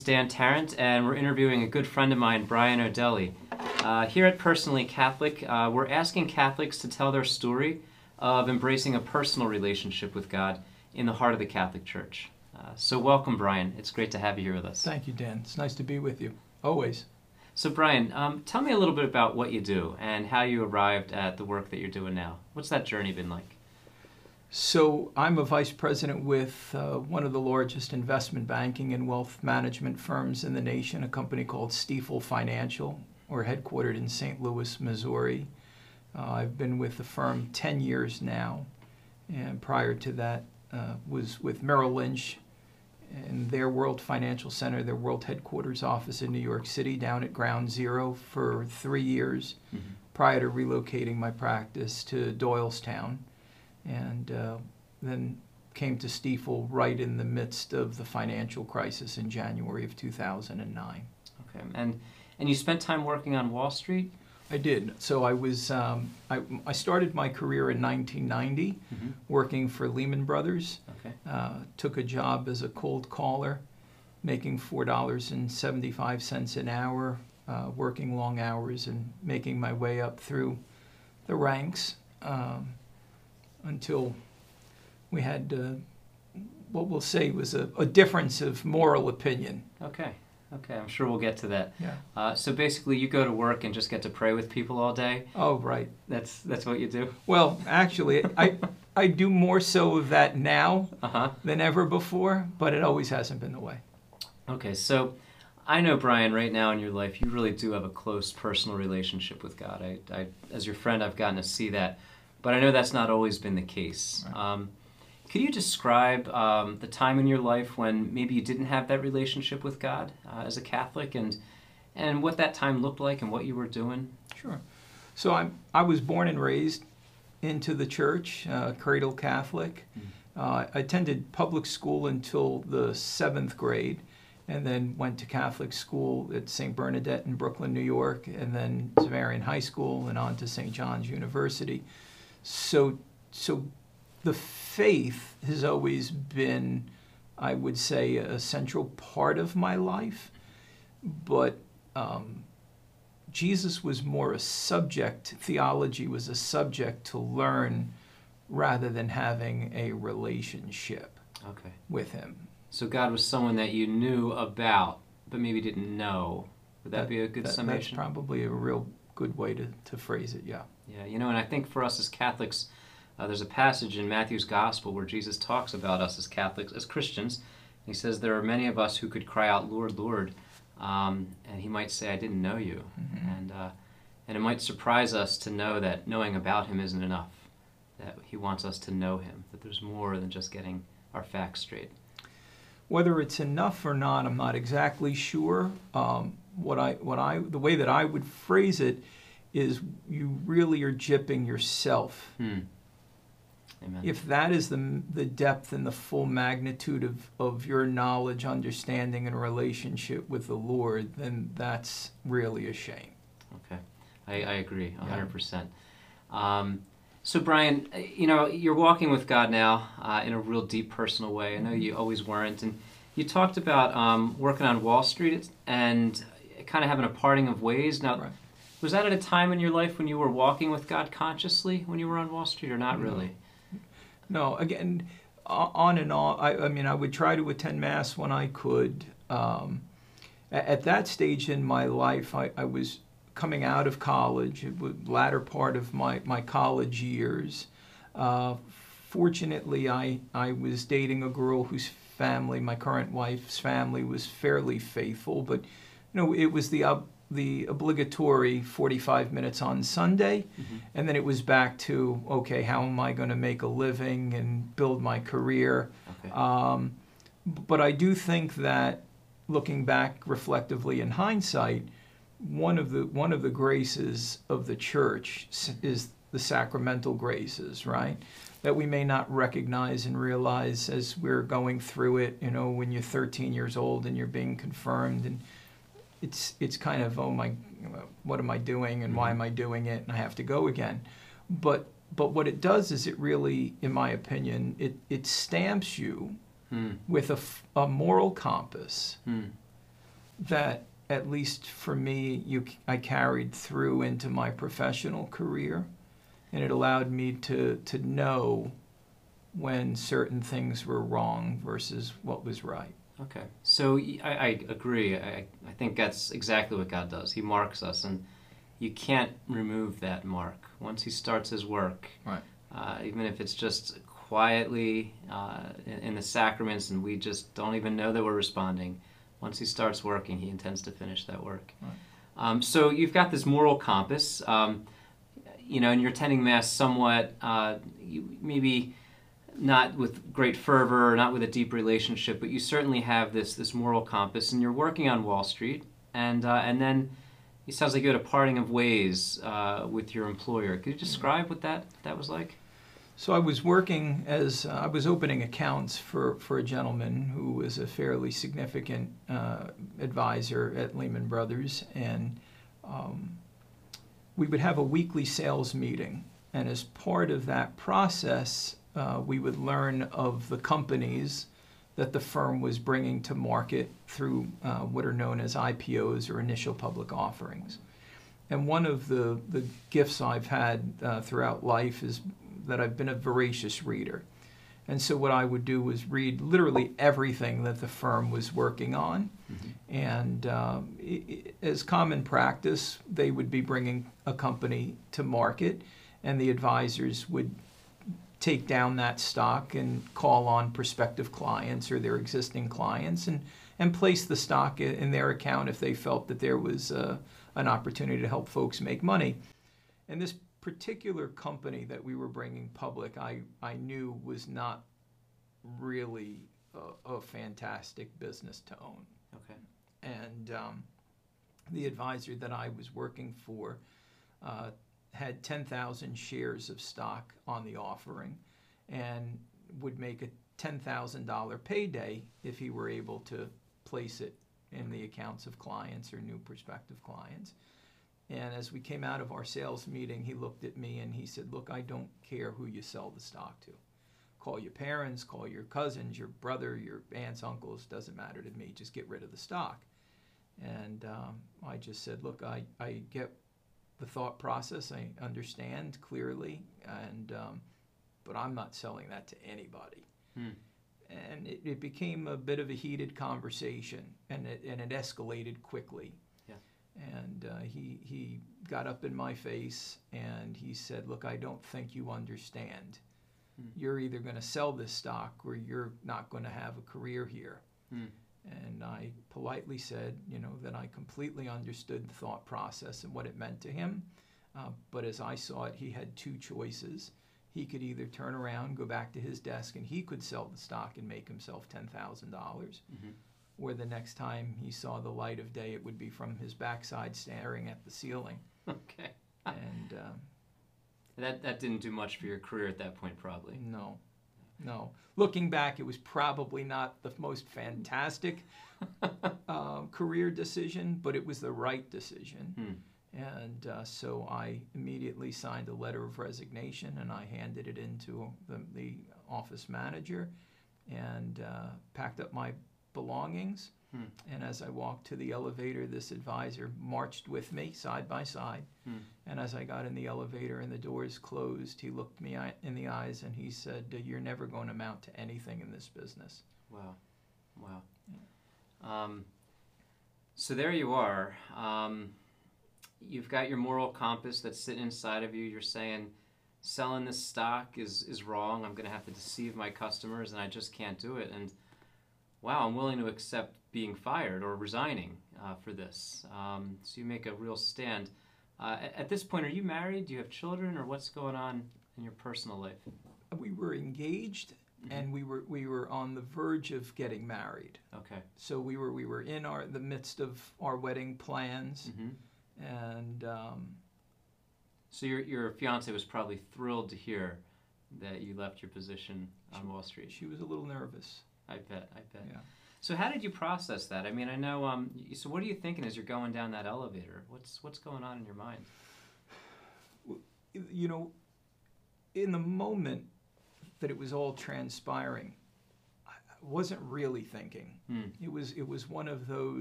Dan Tarrant, and we're interviewing a good friend of mine, Brian O'Delly. Here at Personally Catholic, we're asking Catholics to tell their story of embracing a personal relationship with God in the heart of the Catholic Church. So welcome, Brian. It's great to have you here with us. Thank you, Dan. It's nice to be with you, always. So Brian, tell me a little bit about what you do and how you arrived at the work that you're doing now. What's that journey been like? So I'm a vice president with one of the largest investment banking and wealth management firms in the nation, a company called Stifel Financial. We're headquartered in St. Louis, Missouri. I've been with the firm 10 years now, and prior to that was with Merrill Lynch in their World Financial Center, their world headquarters office in New York City, down at Ground Zero for 3 years, prior to relocating my practice to Doylestown. And then came to Stifel right in the midst of the financial crisis in January of 2009. Okay, and you spent time working on Wall Street? I did. So I was I started my career in 1990 working for Lehman Brothers. Okay. Took a job as a cold caller, making $4.75 an hour, working long hours and making my way up through the ranks. Until we had what we'll say was a difference of moral opinion. Okay, I'm sure we'll get to that. Yeah. So basically you go to work and just get to pray with people all day? Oh, right. That's what you do? Well, actually, I do more so of that now than ever before, but it always hasn't been the way. Okay, so I know, Brian, right now in your life, you really do have a close personal relationship with God. I as your friend, I've gotten to see that. But I know that's not always been the case. Right. Could you describe the time in your life when maybe you didn't have that relationship with God as a Catholic, and what that time looked like and what you were doing? Sure. So I was born and raised into the church, cradle Catholic. I attended public school until the 7th grade, and then went to Catholic school at St. Bernadette in Brooklyn, New York, and then Samarian High School, and on to St. John's University. So the faith has always been, I would say, a central part of my life, but Jesus was more a subject, theology was a subject to learn rather than having a relationship with him. So God was someone that you knew about, but maybe didn't know. Would that be a good summation? That's probably a real good way to phrase it, yeah. Yeah, and I think for us as Catholics, there's a passage in Matthew's Gospel where Jesus talks about us as Catholics, as Christians. He says there are many of us who could cry out, "Lord, Lord," and he might say, "I didn't know you." And it might surprise us to know that knowing about him isn't enough, that he wants us to know him, that there's more than just getting our facts straight. Whether it's enough or not, I'm not exactly sure. The way that I would phrase it is you really are gypping yourself. Amen. If that is the depth and the full magnitude of your knowledge, understanding, and relationship with the Lord, then that's really a shame. Okay, I agree 100%. So Brian, you're walking with God now in a real deep personal way. I know you always weren't. And you talked about working on Wall Street and kind of having a parting of ways. Now, was that at a time in your life when you were walking with God consciously when you were on Wall Street, or not really? No, again, on and on. I mean, I would try to attend Mass when I could. At that stage in my life, I was coming out of college, the latter part of my college years. Fortunately, I was dating a girl whose family, my current wife's family, was fairly faithful, but it was the obligatory 45 minutes on Sunday, and then it was back to, okay, how am I going to make a living and build my career? But I do think that, looking back reflectively in hindsight, one of the graces of the church is the sacramental graces, right? That we may not recognize and realize as we're going through it, when you're 13 years old and you're being confirmed, and it's kind of, oh my, what am I doing and why am I doing it, and I have to go again. But what it does is it really, in my opinion, it stamps you with a moral compass that, at least for me, I carried through into my professional career, and it allowed me to know when certain things were wrong versus what was right. Okay. So I agree. I think that's exactly what God does. He marks us, and you can't remove that mark. Once he starts his work, Right. Even if it's just quietly in the sacraments and we just don't even know that we're responding, once he starts working, he intends to finish that work. Right. So you've got this moral compass, and you're attending Mass somewhat, maybe not with great fervor, not with a deep relationship, but you certainly have this moral compass, and you're working on Wall Street, and then it sounds like you had a parting of ways with your employer. Could you describe what that was like? So I was working as I was opening accounts for a gentleman who was a fairly significant advisor at Lehman Brothers, and we would have a weekly sales meeting. And as part of that process, we would learn of the companies that the firm was bringing to market through what are known as IPOs, or initial public offerings. And one of the gifts I've had throughout life is that I've been a voracious reader. And so what I would do was read literally everything that the firm was working on. Mm-hmm. And as common practice, they would be bringing a company to market, and the advisors would take down that stock and call on prospective clients or their existing clients and place the stock in their account if they felt that there was an opportunity to help folks make money. And this particular company that we were bringing public, I knew was not really a fantastic business to own. Okay. And the advisor that I was working for had 10,000 shares of stock on the offering and would make a $10,000 payday if he were able to place it in the accounts of clients or new prospective clients. And as we came out of our sales meeting, he looked at me and he said, "Look, I don't care who you sell the stock to. Call your parents, call your cousins, your brother, your aunts, uncles, doesn't matter to me. Just get rid of the stock." And I just said, "Look, I get the thought process. I understand clearly, and but I'm not selling that to anybody." And it became a bit of a heated conversation, and it escalated quickly. And he got up in my face and he said, "Look, I don't think you understand. You're either going to sell this stock or you're not going to have a career here." And I politely said, that I completely understood the thought process and what it meant to him. But as I saw it, he had two choices. He could either turn around, go back to his desk, and he could sell the stock and make himself $10,000. Or the next time he saw the light of day, it would be from his backside staring at the ceiling. Okay. And that didn't do much for your career at that point, probably. No. Looking back, it was probably not the most fantastic career decision, but it was the right decision. And so I immediately signed a letter of resignation, and I handed it into the office manager and packed up my belongings. And as I walked to the elevator, this advisor marched with me side by side. And as I got in the elevator and the doors closed, he looked me in the eyes and he said, "You're never going to amount to anything in this business." Wow. So there you are. You've got your moral compass that's sitting inside of you. You're saying, selling this stock is wrong. I'm going to have to deceive my customers, and I just can't do it. And wow, I'm willing to accept being fired or resigning for this. So you make a real stand. At this point, are you married? Do you have children, or what's going on in your personal life? We were engaged, and we were on the verge of getting married. Okay. So we were in the midst of our wedding plans, and so your fiance was probably thrilled to hear that you left your position on Wall Street. She was a little nervous. I bet. Yeah. So how did you process that? I mean, I know. So what are you thinking as you're going down that elevator? What's going on in your mind? In the moment that it was all transpiring, I wasn't really thinking. It was one of those